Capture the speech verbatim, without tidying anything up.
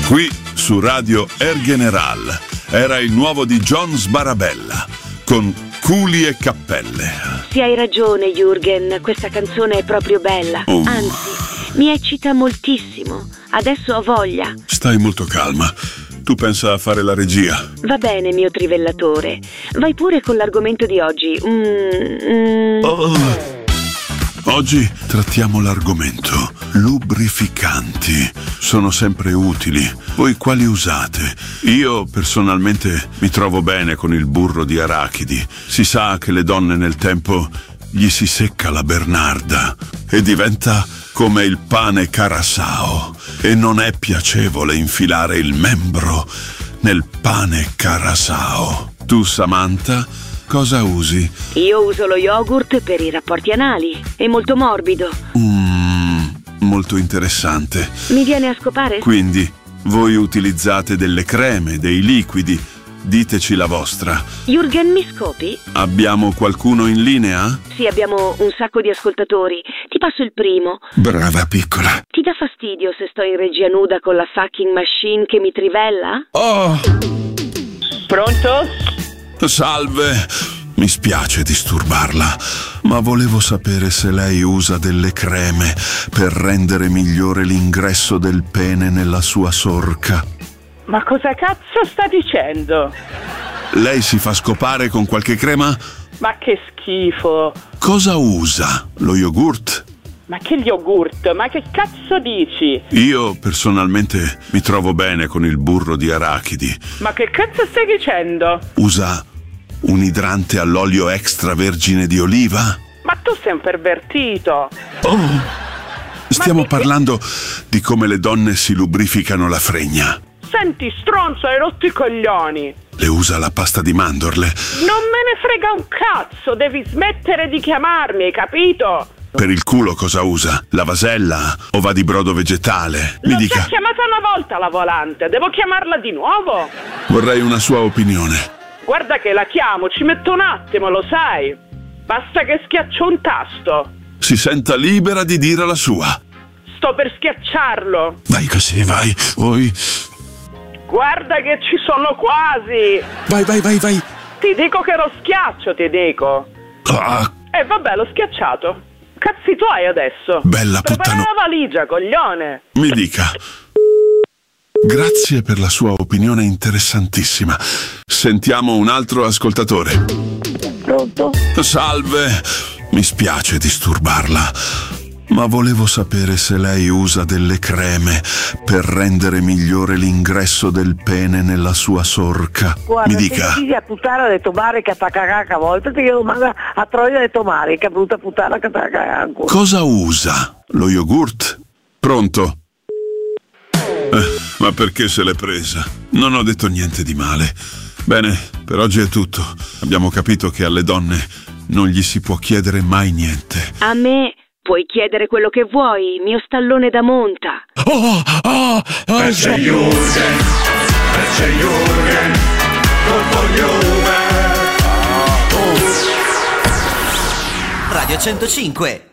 Qui su Radio Air General era il nuovo di John Sbarabella con Culi e Cappelle. Sì, hai ragione, Jürgen, questa canzone è proprio bella. Oh. Anzi, mi eccita moltissimo. Adesso ho voglia. Stai molto calma. Tu pensa a fare la regia. Va bene, mio trivellatore. Vai pure con l'argomento di oggi. Mm, mm. Oh. Oggi trattiamo l'argomento lubrificanti. Sono sempre utili. Voi quali usate? Io personalmente mi trovo bene con il burro di arachidi. Si sa che le donne nel tempo gli si secca la bernarda e diventa come il pane carasao, e non è piacevole infilare il membro nel pane carasao. Tu, Samantha, cosa usi? Io uso lo yogurt per i rapporti anali. È molto morbido. Mmm, molto interessante. Mi viene a scopare? Quindi, voi utilizzate delle creme, dei liquidi. Diteci la vostra. Jürgen, mi scopi? Abbiamo qualcuno in linea? Sì, abbiamo un sacco di ascoltatori. Ti passo il primo. Brava piccola. Ti dà fastidio se sto in regia nuda con la fucking machine che mi trivella? Oh! Pronto? Salve. Mi spiace disturbarla, ma volevo sapere se lei usa delle creme per rendere migliore l'ingresso del pene nella sua sorca. Ma cosa cazzo sta dicendo? Lei si fa scopare con qualche crema? Ma che schifo! Cosa usa? Lo yogurt? Ma che yogurt? Ma che cazzo dici? Io personalmente mi trovo bene con il burro di arachidi. Ma che cazzo stai dicendo? Usa un idrante all'olio extravergine di oliva? Ma tu sei un pervertito! Oh! Stiamo di che- parlando di come le donne si lubrificano la fregna. Senti, stronzo, hai rotto i coglioni! Le usa la pasta di mandorle? Non me ne frega un cazzo! Devi smettere di chiamarmi, hai capito? Per il culo cosa usa? La vasella? O va di brodo vegetale? Mi L'ho dica. già chiamata una volta la volante, devo chiamarla di nuovo? Vorrei una sua opinione. Guarda che la chiamo, ci metto un attimo, lo sai? Basta che schiaccio un tasto. Si senta libera di dire la sua. Sto per schiacciarlo. Vai così, vai. Voi. Guarda che ci sono quasi. Vai, vai, vai, vai. Ti dico che lo schiaccio, ti dico. Ah, E eh, vabbè, l'ho schiacciato. Cazzi tuoi adesso. bella Prepara puttana. la valigia, coglione. Mi dica. Grazie per la sua opinione interessantissima. Sentiamo un altro ascoltatore. Pronto? Salve. Mi spiace disturbarla, ma volevo sapere se lei usa delle creme per rendere migliore l'ingresso del pene nella sua sorca. Guarda, Mi dica. se a puttana ha detto mare che sta cagacca a volte, ti domanda a Troia ha detto mare, che brutta puttana che sta cagacca. Cosa usa? Lo yogurt? Pronto? Eh, ma perché se l'è presa? Non ho detto niente di male. Bene, per oggi è tutto. Abbiamo capito che alle donne non gli si può chiedere mai niente. A me puoi chiedere quello che vuoi, mio stallone da monta. Oh, oh, oh, C'è Jürgen, c'è Jürgen, col cognome. Radio centocinque.